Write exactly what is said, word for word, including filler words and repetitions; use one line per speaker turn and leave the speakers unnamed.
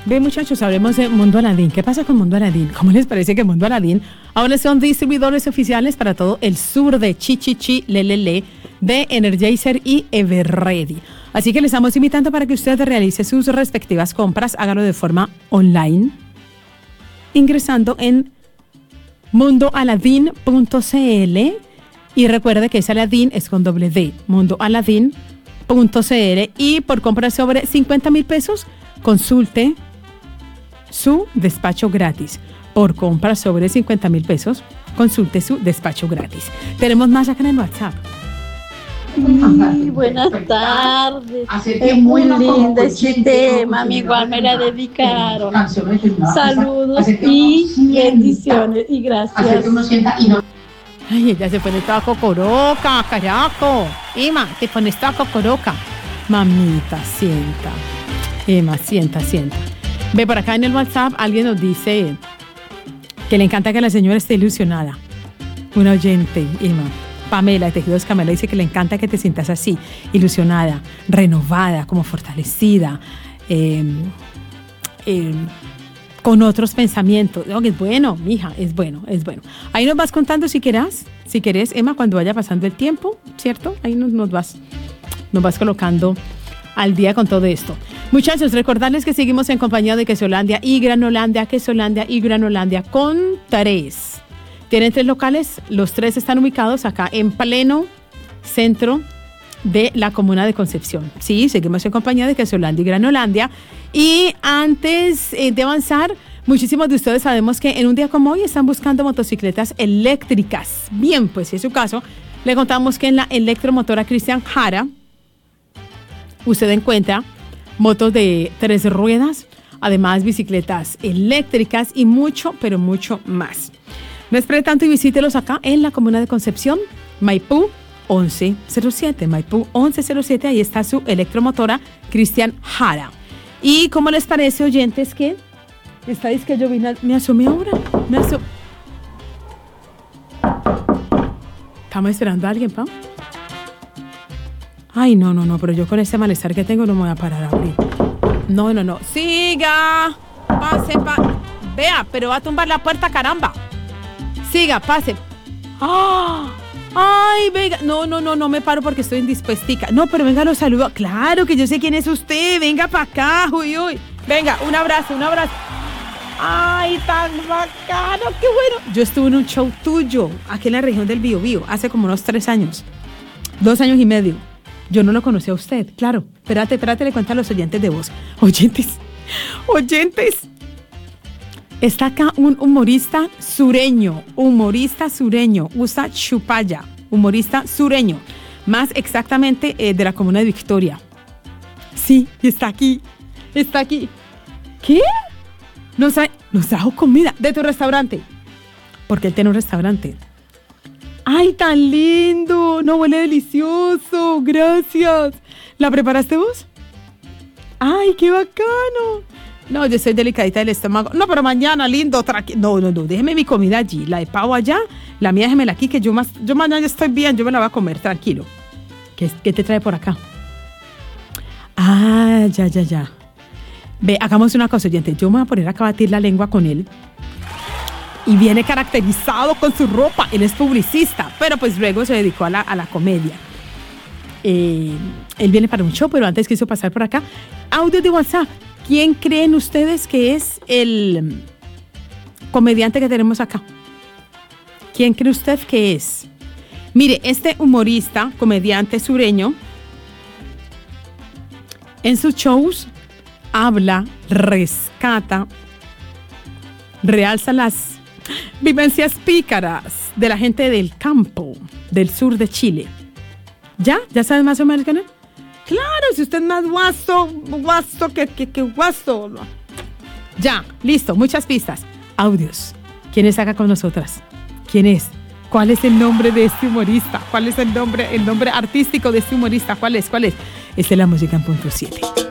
Ve, muchachos, hablemos de Mundo Aladín. ¿Qué pasa con Mundo Aladín? ¿Cómo les parece que Mundo Aladín ahora son distribuidores oficiales para todo el sur de Chichichi, Lelele, de Energizer y Everready? Así que les estamos invitando para que usted realice sus respectivas compras. Hágalo de forma online, ingresando en mundo aladín punto c l. Y recuerde que ese Aladín es con doble D, mundo aladín punto c l. Y por compras sobre cincuenta mil pesos, consulte su despacho gratis. Por compras sobre cincuenta mil pesos, consulte su despacho gratis. Tenemos más acá en el WhatsApp.
Sí, buenas tardes. Es muy lindo ese tema, mi igual me la dedicaron. Saludos y bendiciones y gracias.
Ay, ella se pone toda cocoroca, caraco. Emma, te pones toda cocoroca. Mamita, sienta. Emma, sienta, sienta. Ve, por acá en el WhatsApp alguien nos dice que le encanta que la señora esté ilusionada. Una oyente, Emma. Pamela de Tejidos Camela dice que le encanta que te sientas así, ilusionada, renovada, como fortalecida, eh, eh, con otros pensamientos. No, es bueno, mija, es bueno, es bueno. Ahí nos vas contando si querás, si querés, Emma, cuando vaya pasando el tiempo, ¿cierto? Ahí nos, nos vas, nos vas colocando al día con todo esto. Muchachos, recordarles que seguimos en compañía de Quesolandia y Granolandia, Quesolandia y Granolandia con tres. Tienen tres locales, los tres están ubicados acá en pleno centro de la comuna de Concepción. Sí, seguimos en compañía de Quesolandia y Granolandia. Y antes eh, de avanzar, muchísimos de ustedes sabemos que en un día como hoy están buscando motocicletas eléctricas. Bien, pues si es su caso, le contamos que en la electromotora Cristian Jara usted encuentra motos de tres ruedas, además bicicletas eléctricas y mucho, pero mucho más. No espere tanto y visítelos acá en la comuna de Concepción, Maipú once cero siete, Maipú once cero siete, ahí está su electromotora Cristian Jara. ¿Y cómo les parece, oyentes, que esta vez que yo vine, me asomé ahora? Me asomé. ¿Estamos esperando a alguien, Pau? Ay, no, no, no, pero yo con este malestar que tengo no me voy a parar a abrir. No, no, no. Siga. Pase, pase. Vea, pero va a tumbar la puerta, caramba. Siga, pase. ¡Ah! ¡Ay, venga! No, no, no, no me paro porque estoy indispuestica. No, pero venga, lo saludo. Claro que yo sé quién es usted. Venga para acá, uy, uy. Venga, un abrazo, un abrazo. ¡Ay, tan bacano! ¡Qué bueno! Yo estuve en un show tuyo aquí en la región del Biobío hace como unos tres años. Dos años y medio. Yo no lo conocí a usted, claro. Espérate, espérate, le cuento a los oyentes de voz. Oyentes, oyentes. Está acá un humorista sureño, humorista sureño, usa chupalla, humorista sureño, más exactamente eh, de la comuna de Victoria. Sí, está aquí, está aquí. ¿Qué? Nos, tra- nos trajo comida de tu restaurante, porque él tiene un restaurante. ¡Ay, tan lindo! No, huele delicioso, gracias. ¿La preparaste vos? ¡Ay, qué bacano! No, yo soy delicadita del estómago. No, pero mañana, lindo, tranquilo. No, no, no, déjeme mi comida allí. La de pavo allá, la mía déjemela aquí, que yo, más, yo mañana estoy bien, yo me la voy a comer, tranquilo. ¿Qué, qué te trae por acá? Ah, ya, ya, ya. Ve, hagamos una cosa, oyente. Yo me voy a poner acá a batir la lengua con él. Y viene caracterizado con su ropa. Él es publicista, pero pues luego se dedicó a la, a la comedia. Eh, él viene para un show, pero antes quiso pasar por acá. Audio de WhatsApp. ¿Quién creen ustedes que es el comediante que tenemos acá? ¿Quién cree usted que es? Mire, este humorista, comediante sureño, en sus shows habla, rescata, realza las vivencias pícaras de la gente del campo, del sur de Chile. ¿Ya? ¿Ya sabes más o menos quién es? Claro, si usted es más guaso, guaso que, que, que guaso. Ya, listo, muchas pistas. Audios. ¿Quién es acá con nosotras? ¿Quién es? ¿Cuál es el nombre de este humorista? ¿Cuál es el nombre, el nombre artístico de este humorista? ¿Cuál es? ¿Cuál es? Esta es la música en punto siete.